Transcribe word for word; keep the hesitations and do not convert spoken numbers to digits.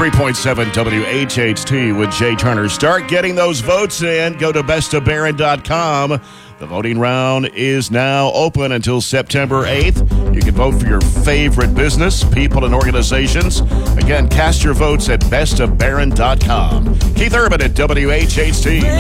three point seven W H H T with Jay Turner. Start getting those votes in. Go to best of barron dot com. The voting round is now open until September eighth. You can vote for your favorite business, people, and organizations. Again, cast your votes at best of barron dot com. Keith Urban at W H H T.